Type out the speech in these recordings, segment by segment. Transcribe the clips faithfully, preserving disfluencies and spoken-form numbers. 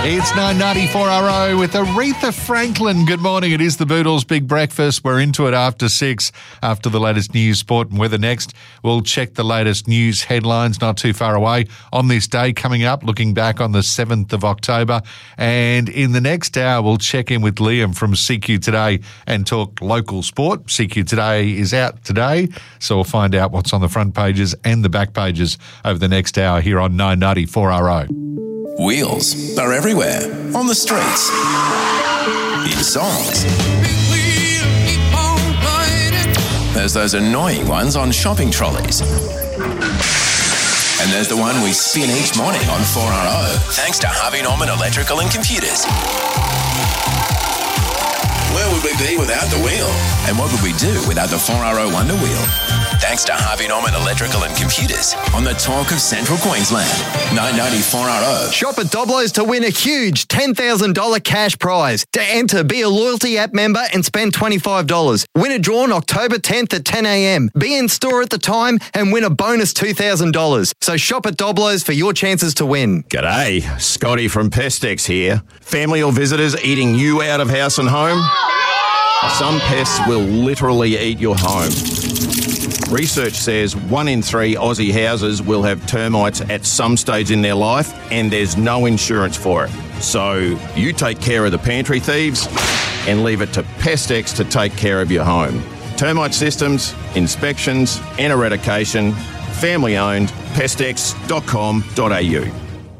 It's nine ninety-four R O with Aretha Franklin. Good morning. It is the Boodles Big Breakfast. We're into it after six. After the latest news, sport and weather next, we'll check the latest news headlines not too far away on this day coming up, looking back on the seventh of October. And in the next hour, we'll check in with Liam from C Q Today and talk local sport. C Q Today is out today, so we'll find out what's on the front pages and the back pages over the next hour here on nine ninety-four R O. Wheels are everywhere, on the streets, in songs. There's those annoying ones on shopping trolleys. And there's the one we spin each morning on four R O, thanks to Harvey Norman Electrical and Computers. Where would we be without the wheel? And what would we do without the four R O Wonder Wheel? Thanks to Harvey Norman Electrical and Computers on the talk of Central Queensland. nine ninety-four R O. Shop at Doblo's to win a huge ten thousand dollars cash prize. To enter, be a loyalty app member and spend twenty-five dollars. Win a draw on October tenth at ten a.m. Be in store at the time and win a bonus two thousand dollars. So shop at Doblo's for your chances to win. G'day, Scotty from Pestex here. Family or visitors eating you out of house and home? Some pests will literally eat your home. Research says one in three Aussie houses will have termites at some stage in their life, and there's no insurance for it. So you take care of the pantry thieves and leave it to Pestex to take care of your home. Termite systems, inspections and eradication, family owned, pestex dot com dot a u.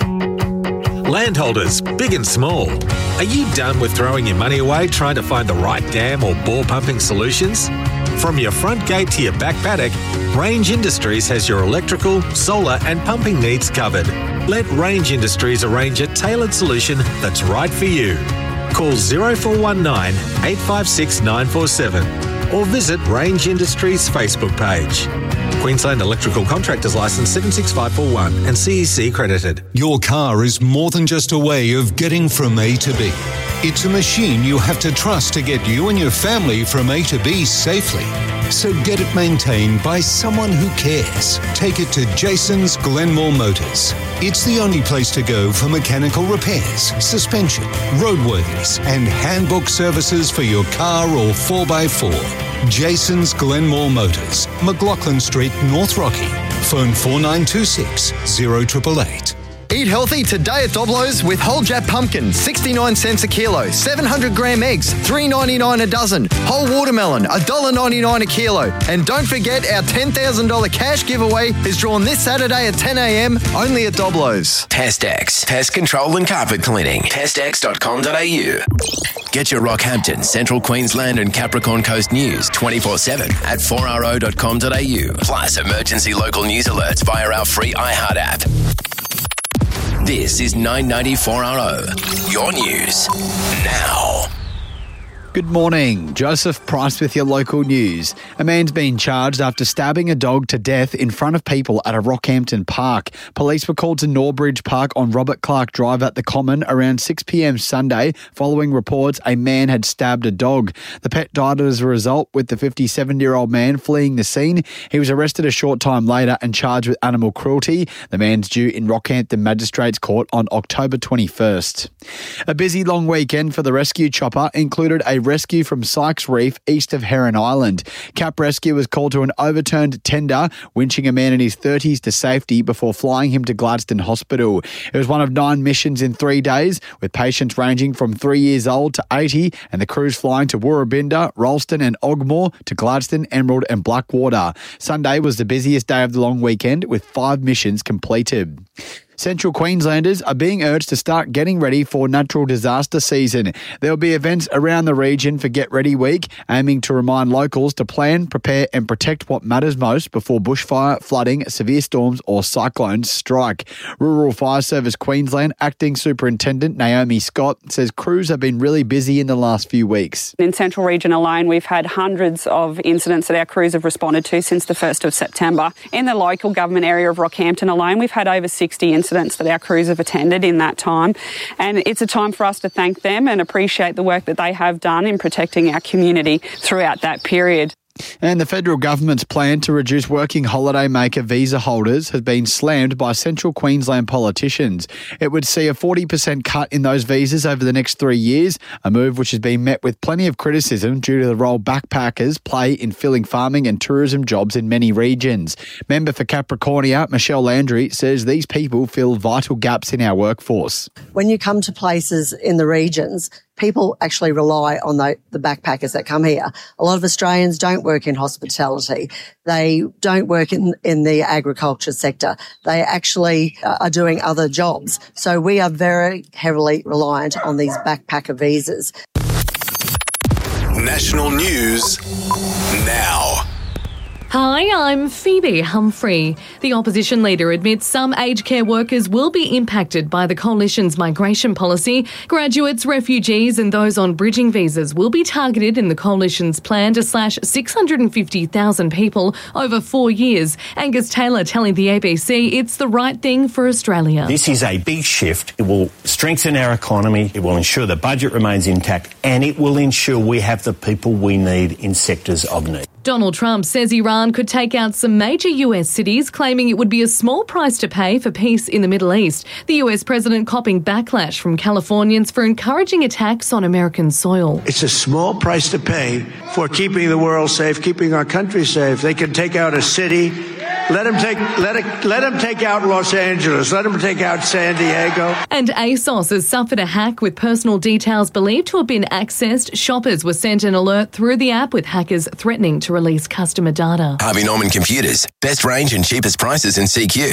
Landholders, big and small, are you done with throwing your money away trying to find the right dam or bore pumping solutions? From your front gate to your back paddock, Range Industries has your electrical, solar and pumping needs covered. Let Range Industries arrange a tailored solution that's right for you. Call zero four one nine, eight five six, nine four seven or visit Range Industries Facebook page. Queensland Electrical Contractors Licence seven six five four one and C E C accredited. Your car is more than just a way of getting from A to B. It's a machine you have to trust to get you and your family from A to B safely. So get it maintained by someone who cares. Take it to Jason's Glenmore Motors. It's the only place to go for mechanical repairs, suspension, roadworthiness and handbook services for your car or four by four. Jason's Glenmore Motors, McLaughlin Street, North Rocky. Phone four nine two six, zero eight eight eight. Eat healthy today at Doblo's with whole Jap pumpkin, sixty-nine cents a kilo, seven hundred gram eggs, three ninety-nine a dozen, whole watermelon, one dollar ninety-nine a kilo. And don't forget our ten thousand dollars cash giveaway is drawn this Saturday at ten a.m. only at Doblo's. Pestex, pest control and carpet cleaning, pestex dot com dot a u. Get your Rockhampton, Central Queensland and Capricorn Coast news twenty-four seven at four r o dot com dot a u. Plus emergency local news alerts via our free iHeart app. This is nine ninety-four R O, your news now. Good morning. Joseph Price with your local news. A man's been charged after stabbing a dog to death in front of people at a Rockhampton park. Police were called to Norbridge Park on Robert Clark Drive at the Common around six p.m. Sunday following reports a man had stabbed a dog. The pet died as a result, with the fifty-seven-year-old man fleeing the scene. He was arrested a short time later and charged with animal cruelty. The man's due in Rockhampton Magistrates Court on October twenty-first. A busy long weekend for the rescue chopper included a rescue from Sykes Reef east of Heron Island. Cap Rescue was called to an overturned tender, winching a man in his thirties to safety before flying him to Gladstone Hospital. It was one of nine missions in three days, with patients ranging from three years old to eighty, and the crews flying to Woorabinda, Ralston and Ogmore to Gladstone, Emerald and Blackwater. Sunday was the busiest day of the long weekend, with five missions completed. Central Queenslanders are being urged to start getting ready for natural disaster season. There will be events around the region for Get Ready Week, aiming to remind locals to plan, prepare and protect what matters most before bushfire, flooding, severe storms or cyclones strike. Rural Fire Service Queensland Acting Superintendent Naomi Scott says crews have been really busy in the last few weeks. In Central Region alone, we've had hundreds of incidents that our crews have responded to since the first of September. In the local government area of Rockhampton alone, we've had over sixty incidents that our crews have attended in that time. And it's a time for us to thank them and appreciate the work that they have done in protecting our community throughout that period. And the federal government's plan to reduce working holiday maker visa holders has been slammed by Central Queensland politicians. It would see a forty percent cut in those visas over the next three years, a move which has been met with plenty of criticism due to the role backpackers play in filling farming and tourism jobs in many regions. Member for Capricornia, Michelle Landry, says these people fill vital gaps in our workforce. When you come to places in the regions, people actually rely on the, the backpackers that come here. A lot of Australians don't work in hospitality. They don't work in, in the agriculture sector. They actually are doing other jobs. So we are very heavily reliant on these backpacker visas. National news now. Hi, I'm Phoebe Humphrey. The opposition leader admits some aged care workers will be impacted by the coalition's migration policy. Graduates, refugees and those on bridging visas will be targeted in the coalition's plan to slash six hundred fifty thousand people over four years. Angus Taylor telling the A B C it's the right thing for Australia. This is a big shift. It will strengthen our economy, it will ensure the budget remains intact, and it will ensure we have the people we need in sectors of need. Donald Trump says Iran could take out some major U S cities, claiming it would be a small price to pay for peace in the Middle East. The U S president copping backlash from Californians for encouraging attacks on American soil. It's a small price to pay for keeping the world safe, keeping our country safe. They can take out a city. Let them take let it, let them take out Los Angeles. Let them take out San Diego. And ASOS has suffered a hack with personal details believed to have been accessed. Shoppers were sent an alert through the app with hackers threatening to release customer data. Harvey Norman Computers. Best range and cheapest prices in C Q.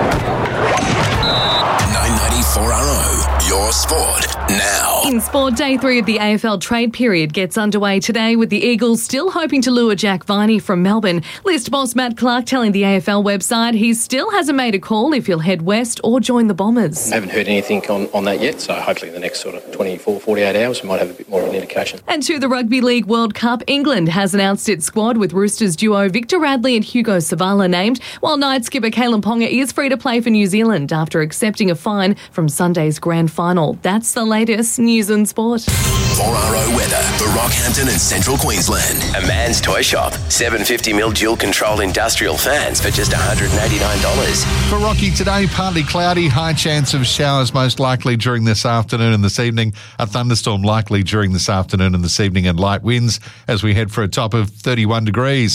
nine ninety four R O. Your sport now. In sport, day three of the A F L trade period gets underway today with the Eagles still hoping to lure Jack Viney from Melbourne. List boss Matt Clark telling the A F L website he still hasn't made a call if he'll head west or join the Bombers. I haven't heard anything on, on that yet, so hopefully in the next sort of twenty-four, forty-eight hours we might have a bit more of an indication. And to the Rugby League World Cup, England has announced its squad with Roosters duo Victor Radley and Hugo Savala named, while night skipper Kalen Ponga is free to play for New Zealand after accepting a fine from Sunday's grand final. That's the latest news and sport. four R O weather for Rockhampton and Central Queensland. A man's toy shop. seven hundred fifty mil dual control industrial fans for just one hundred eighty-nine dollars. For Rocky today, partly cloudy, high chance of showers most likely during this afternoon and this evening. A thunderstorm likely during this afternoon and this evening, and light winds as we head for a top of thirty-one degrees.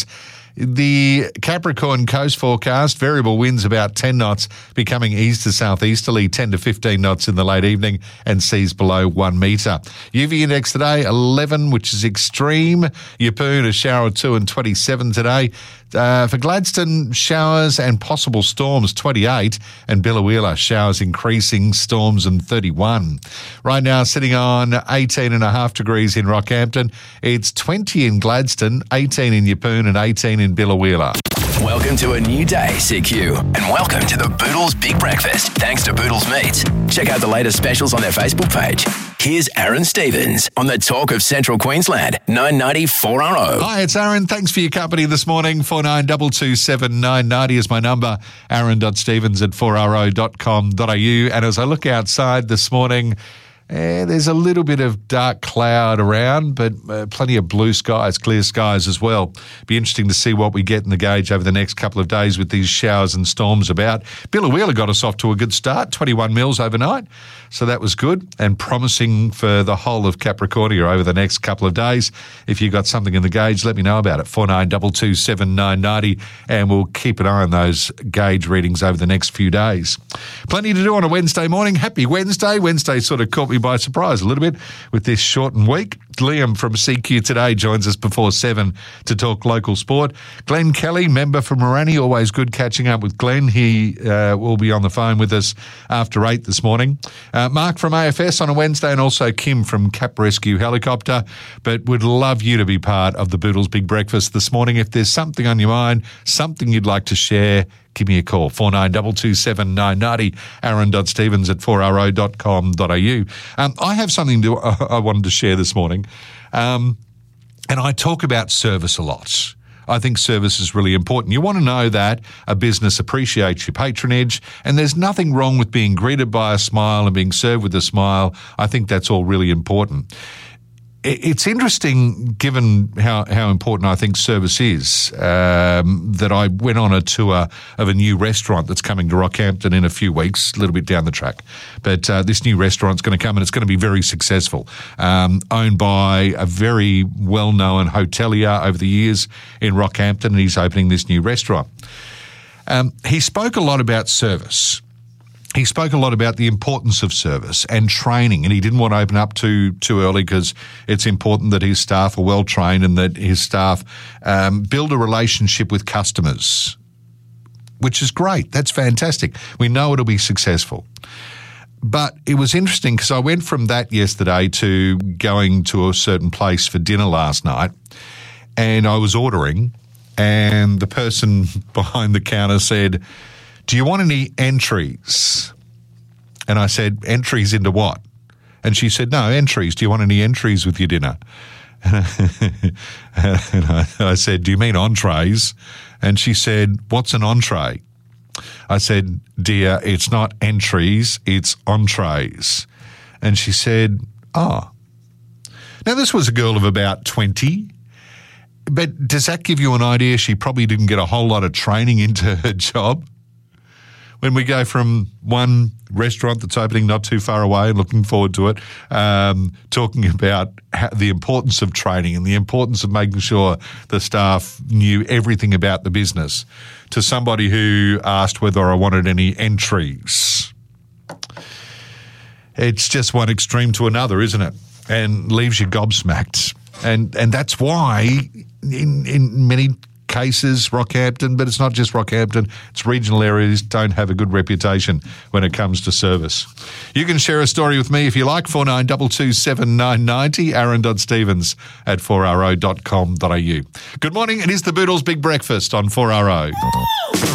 The Capricorn coast forecast, variable winds about ten knots, becoming east to southeasterly, ten to fifteen knots in the late evening, and seas below one metre. U V index today, eleven, which is extreme. Yeppoon, a shower or two, and twenty-seven today. Uh, for Gladstone, showers and possible storms, twenty-eight, and Biloela, showers increasing, storms and thirty-one. Right now, sitting on eighteen and a half degrees in Rockhampton. It's twenty in Gladstone, eighteen in Yeppoon, and eighteen in Biloela. Welcome to a new day, C Q, and welcome to the Boodles Big Breakfast, thanks to Boodles Meats. Check out the latest specials on their Facebook page. Here's Aaron Stevens on the Talk of Central Queensland, nine ninety four R O. Hi, it's Aaron. Thanks for your company this morning. four nine two two seven nine nine zero is my number. aaron dot stevens at four r o dot com dot a u. And as I look outside this morning, Eh, there's a little bit of dark cloud around, but uh, plenty of blue skies, clear skies as well. Be interesting to see what we get in the gauge over the next couple of days with these showers and storms about. Biloela got us off to a good start, twenty-one mils overnight, so that was good and promising for the whole of Capricornia over the next couple of days. If you got something in the gauge, let me know about it, four nine two two seven nine nine zero, and we'll keep an eye on those gauge readings over the next few days. Plenty to do on a Wednesday morning. Happy Wednesday. Wednesday sort of caught me by surprise a little bit with this shortened week. Liam from C Q Today joins us before seven to talk local sport. Glenn Kelly, member for Morani, always good catching up with Glenn. He uh, will be on the phone with us after eight this morning. Uh, Mark from A F S on a Wednesday, and also Kim from Cap Rescue Helicopter. But would love you to be part of the Boodles Big Breakfast this morning. If there's something on your mind, something you'd like to share, give me a call, four nine two two seven nine nine zero, aaron dot stevens at four r o dot com dot a u. Um, I have something to, uh, I wanted to share this morning, um, and I talk about service a lot. I think service is really important. You want to know that a business appreciates your patronage, and there's nothing wrong with being greeted by a smile and being served with a smile. I think that's all really important. it's interesting, given how, how important I think service is, um, that I went on a tour of a new restaurant that's coming to Rockhampton in a few weeks, a little bit down the track. But uh, this new restaurant's going to come and it's going to be very successful, um, owned by a very well-known hotelier over the years in Rockhampton, and he's opening this new restaurant. Um, he spoke a lot about service. He spoke a lot about the importance of service and training, and he didn't want to open up too too early because it's important that his staff are well trained and that his staff um, build a relationship with customers, which is great. That's fantastic. We know it'll be successful. But it was interesting because I went from that yesterday to going to a certain place for dinner last night, and I was ordering, and the person behind the counter said, "Do you want any entries?" And I said, "Entries into what?" And she said, "No, entries. Do you want any entries with your dinner?" And I, I said, "Do you mean entrees?" And she said, "What's an entree?" I said, "Dear, it's not entries, it's entrees." And she said, "Oh." Now, this was a girl of about twenty. But does that give you an idea? She probably didn't get a whole lot of training into her job. When we go from one restaurant that's opening not too far away and looking forward to it, um, talking about how, the importance of training and the importance of making sure the staff knew everything about the business, to somebody who asked whether I wanted any entries. It's just one extreme to another, isn't it? And leaves you gobsmacked. And and that's why in in many cases, Rockhampton, but it's not just Rockhampton, it's regional areas don't have a good reputation when it comes to service. You can share a story with me if you like, four nine two two seven nine nine zero, aaron.stevens at four r o dot com dot a u. Good morning, it is the Boodles Big Breakfast on four R O.